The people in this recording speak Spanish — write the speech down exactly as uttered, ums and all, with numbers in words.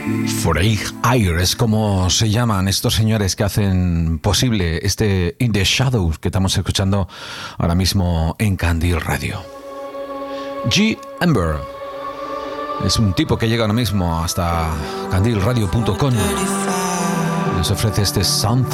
Freig Air es como se llaman estos señores que hacen posible este In the Shadows que estamos escuchando ahora mismo en Candil Radio. G. Amber es un tipo que llega ahora mismo hasta candil radio punto com. Les ofrece este Something